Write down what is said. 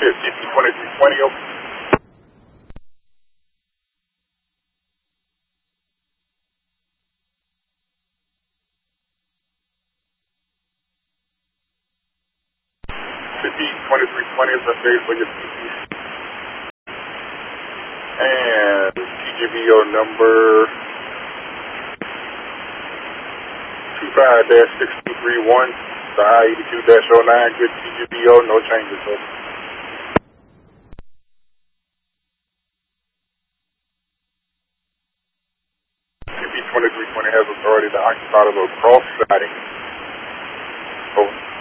CP2320, over. CP2320 is updated for your CP. And TGBO number 25-6231, the I-82-09, good TGBO, no changes, over. CP2320 has authority to occupy the cross siding. Over.